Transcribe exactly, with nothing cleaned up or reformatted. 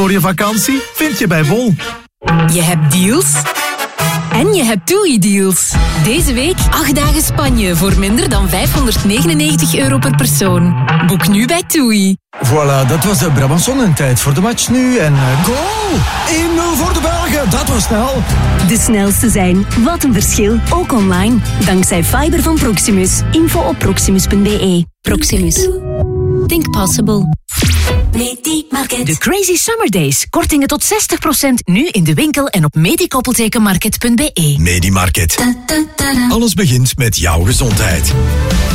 voor je vakantie vind je bij Bol. Je hebt deals en je hebt TUI-deals. Deze week acht dagen Spanje voor minder dan vijfhonderdnegenennegentig euro per persoon. Boek nu bij TUI. Voilà, dat was de Brabantsonnentijd voor de match nu. En uh, goal! één nul voor de Belgen, dat was snel. De snelste zijn. Wat een verschil. Ook online. Dankzij fiber van Proximus. Info op proximus punt b e. Proximus. Think possible. Medimarket. De Crazy Summer Days. Kortingen tot zestig procent nu in de winkel en op medicoppeltekenmarket punt b e. Medimarket. Alles begint met jouw gezondheid.